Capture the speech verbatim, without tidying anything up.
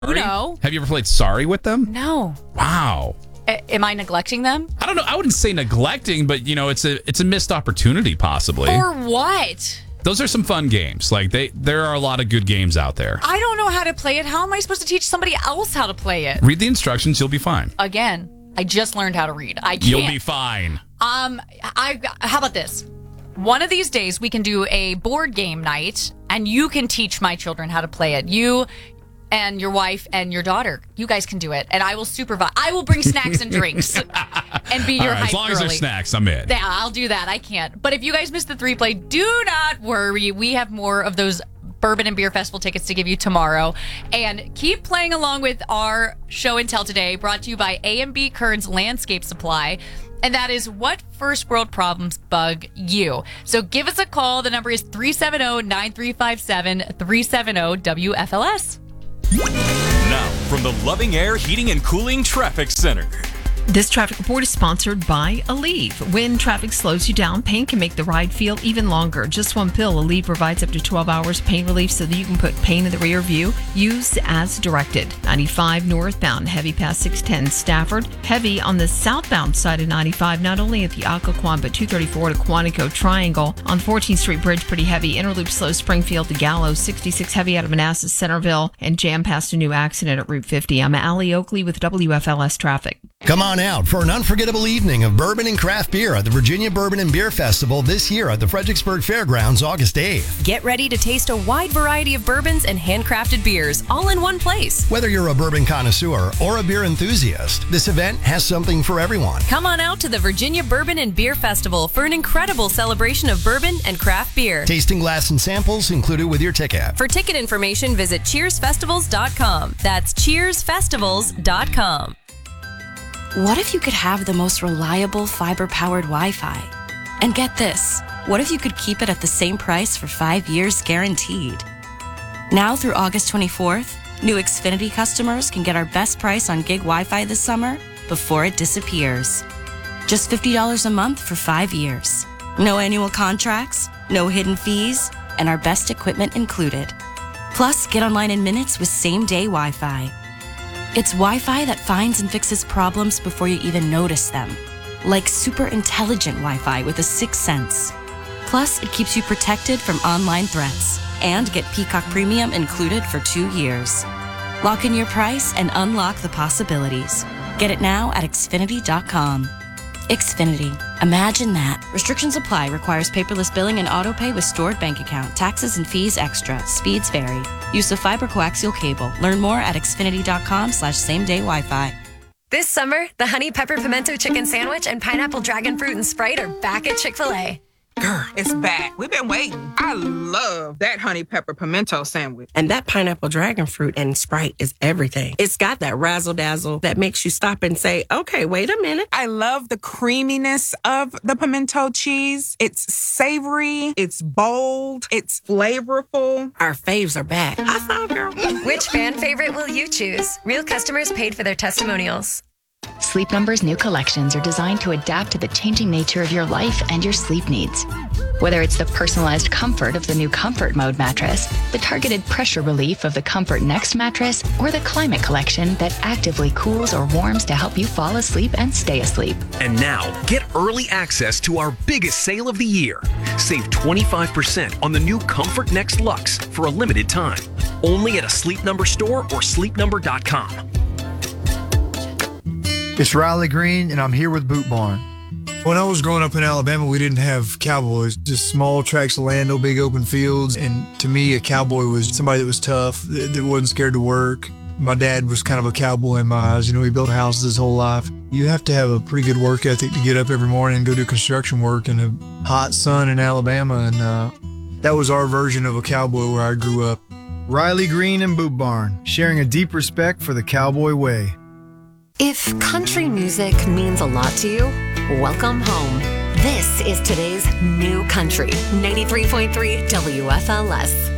Uno. Have you ever played Sorry with them? No. Wow. A- am I neglecting them? I don't know. I wouldn't say neglecting, but you know, it's a it's a missed opportunity possibly. Or what? Those are some fun games. Like they, there are a lot of good games out there. I don't know how to play it. How am I supposed to teach somebody else how to play it? Read the instructions. You'll be fine. Again, I just learned how to read. I can't. You'll be fine. Um, I. How about this? One of these days we can do a board game night, and you can teach my children how to play it. You and your wife and your daughter, you guys can do it, and I will supervise. I will bring snacks and drinks and be your All right, hype as long girly. as there's snacks, I'm in. Yeah, I'll do that. I can't. But if you guys missed the three play, do not worry. We have more of those Bourbon and Beer Festival tickets to give you tomorrow. And keep playing along with our show and tell today, brought to you by A and B Kearns Landscape Supply. And that is what first world problems bug you. So give us a call. The number is three seven zero, nine three five seven, three seven zero, W F L S. Now, from the Loving Air Heating and Cooling Traffic Center. This traffic report is sponsored by Aleve. When traffic slows you down, pain can make the ride feel even longer. Just one pill, Aleve provides up to twelve hours pain relief so that you can put pain in the rear view. Use as directed. ninety-five northbound, heavy past six ten Stafford. Heavy on the southbound side of ninety-five, not only at the Occoquan, but two thirty-four to Quantico Triangle. On fourteenth Street Bridge, pretty heavy. Interloop slow Springfield to Gallows. sixty-six heavy out of Manassas Centerville. And jam past a new accident at Route fifty. I'm Allie Oakley with W F L S Traffic. Come on out for an unforgettable evening of bourbon and craft beer at the Virginia Bourbon and Beer Festival this year at the Fredericksburg Fairgrounds, August eighth. Get ready to taste a wide variety of bourbons and handcrafted beers, all in one place. Whether you're a bourbon connoisseur or a beer enthusiast, this event has something for everyone. Come on out to the Virginia Bourbon and Beer Festival for an incredible celebration of bourbon and craft beer. Tasting glass and samples included with your ticket. For ticket information, visit cheers festivals dot com. That's cheers festivals dot com. What if you could have the most reliable fiber-powered Wi-Fi? And get this, what if you could keep it at the same price for five years guaranteed? Now through August twenty-fourth, new Xfinity customers can get our best price on gig Wi-Fi this summer before it disappears. Just fifty dollars a month for five years. No annual contracts, no hidden fees, and our best equipment included. Plus, get online in minutes with same-day Wi-Fi. It's Wi-Fi that finds and fixes problems before you even notice them. Like super intelligent Wi-Fi with a sixth sense. Plus, it keeps you protected from online threats. And get Peacock Premium included for two years. Lock in your price and unlock the possibilities. Get it now at Xfinity dot com. Xfinity. Imagine that. Restrictions apply. Requires paperless billing and auto pay with stored bank account. Taxes and fees extra. Speeds vary. Use of fiber coaxial cable. Learn more at Xfinity dot com slash same day Wi-Fi. This summer, the Honey Pepper Pimento Chicken Sandwich and Pineapple Dragon Fruit and Sprite are back at Chick-fil-A. Girl, it's back. We've been waiting. I love that honey pepper pimento sandwich. And that pineapple dragon fruit and Sprite is everything. It's got that razzle dazzle that makes you stop and say, okay, wait a minute. I love the creaminess of the pimento cheese. It's savory. It's bold. It's flavorful. Our faves are back. I saw, girl. Which fan favorite will you choose? Real customers paid for their testimonials. Sleep Number's new collections are designed to adapt to the changing nature of your life and your sleep needs. Whether it's the personalized comfort of the new Comfort Mode mattress, the targeted pressure relief of the Comfort Next mattress, or the Climate Collection that actively cools or warms to help you fall asleep and stay asleep. And now, get early access to our biggest sale of the year. Save twenty-five percent on the new Comfort Next Luxe for a limited time. Only at a Sleep Number store or sleep number dot com. It's Riley Green, and I'm here with Boot Barn. When I was growing up in Alabama, we didn't have cowboys, just small tracts of land, no big open fields. And to me, a cowboy was somebody that was tough, that, that wasn't scared to work. My dad was kind of a cowboy in my eyes. You know, he built houses his whole life. You have to have a pretty good work ethic to get up every morning and go do construction work in a hot sun in Alabama. And uh, that was our version of a cowboy where I grew up. Riley Green and Boot Barn, sharing a deep respect for the cowboy way. If country music means a lot to you, welcome home. This is today's new country, ninety-three point three W F L S.